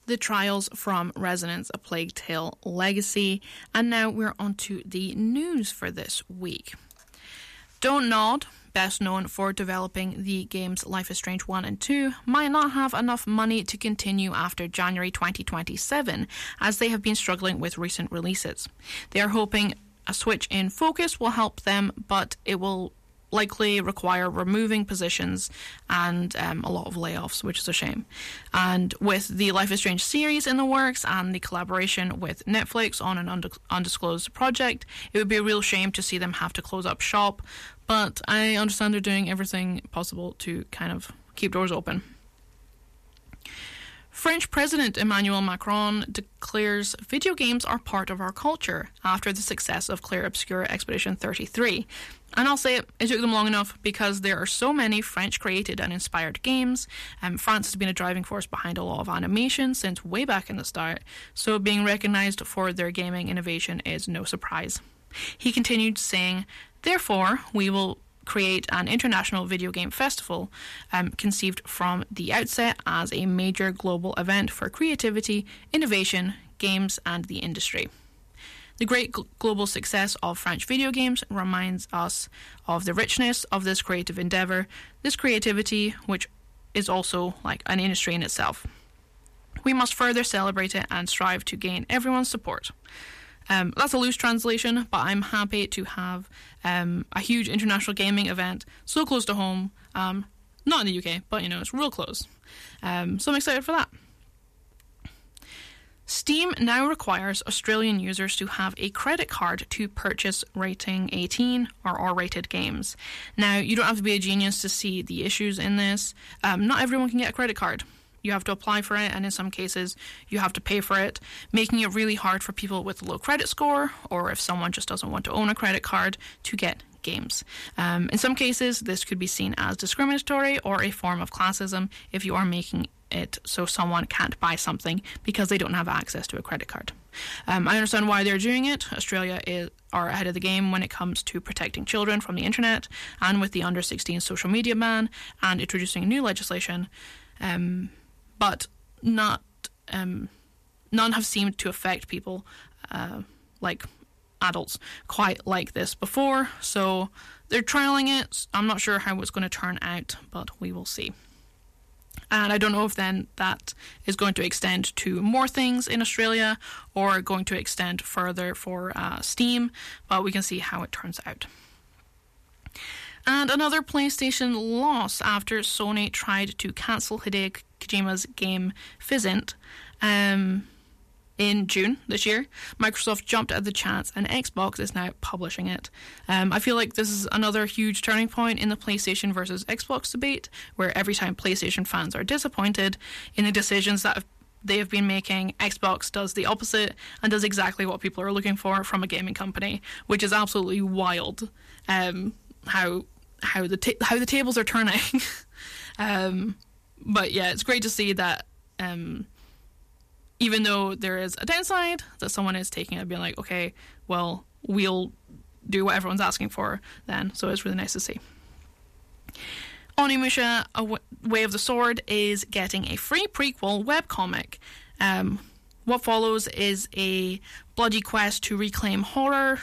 The Trials from Resonance, A Plague Tale Legacy. And now we're on to the news for this week. Don't Nod, best known for developing the games Life is Strange 1 and 2, might not have enough money to continue after January 2027, as they have been struggling with recent releases. They are hoping a switch in focus will help them, but it will likely require removing positions and a lot of layoffs, which is a shame. And with the Life is Strange series in the works and the collaboration with Netflix on an undisclosed project, it would be a real shame to see them have to close up shop, but I understand they're doing everything possible to kind of keep doors open. French President Emmanuel Macron declares video games are part of our culture after the success of Clair Obscur Expedition 33. And I'll say it took them long enough because there are so many French-created and inspired games. France has been a driving force behind a lot of animation since way back in the start, so being recognised for their gaming innovation is no surprise. He continued saying, "Therefore, we will create an international video game festival conceived from the outset as a major global event for creativity, innovation, games and the industry." The great global success of French video games reminds us of the richness of this creative endeavour, this creativity which is also like an industry in itself. We must further celebrate it and strive to gain everyone's support. That's a loose translation, but I'm happy to have a huge international gaming event so close to home. Not in the UK, but it's real close. So I'm excited for that. Steam now requires Australian users to have a credit card to purchase rating 18 or R-rated games. Now, you don't have to be a genius to see the issues in this. Not everyone can get a credit card. You have to apply for it, and in some cases, you have to pay for it, making it really hard for people with a low credit score, or if someone just doesn't want to own a credit card, to get games. In some cases, this could be seen as discriminatory or a form of classism if you are making it so someone can't buy something because they don't have access to a credit card. I understand why they're doing it. Australia are ahead of the game when it comes to protecting children from the internet, and with the under 16 social media ban and introducing new legislation. But none have seemed to affect people like adults quite like this before. So they're trialing it. I'm not sure how it's going to turn out, but we will see. And I don't know if then that is going to extend to more things in Australia or going to extend further for Steam, but we can see how it turns out. And another PlayStation loss after Sony tried to cancel Hideo Kojima's game Physint in June this year. Microsoft jumped at the chance and Xbox is now publishing it. I feel like this is another huge turning point in the PlayStation versus Xbox debate, where every time PlayStation fans are disappointed in the decisions that they have been making, Xbox does the opposite and does exactly what people are looking for from a gaming company, which is absolutely wild. How the tables are turning. But yeah, it's great to see that even though there is a downside, that someone is taking it, being like, okay, well, we'll do what everyone's asking for then. So it's really nice to see. Onimusha, Way of the Sword is getting a free prequel webcomic. What follows is a bloody quest to reclaim honor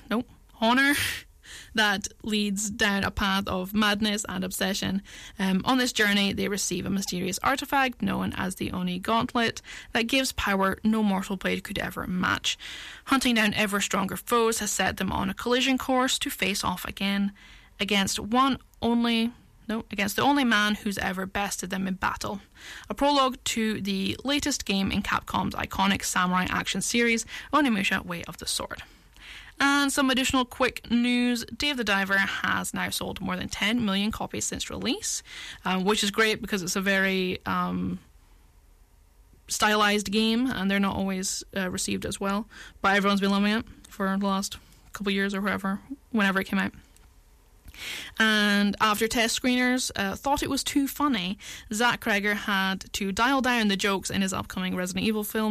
that leads down a path of madness and obsession. On this journey, they receive a mysterious artifact known as the Oni Gauntlet that gives power no mortal blade could ever match. Hunting down ever stronger foes has set them on a collision course to face off again against the only man who's ever bested them in battle. A prologue to the latest game in Capcom's iconic samurai action series, Onimusha Way of the Sword. And some additional quick news. Dave the Diver has now sold more than 10 million copies since release, which is great because it's a very stylized game and they're not always received as well. But everyone's been loving it for the last couple years or whenever it came out. And after test screeners thought it was too funny, Zach Kreger had to dial down the jokes in his upcoming Resident Evil film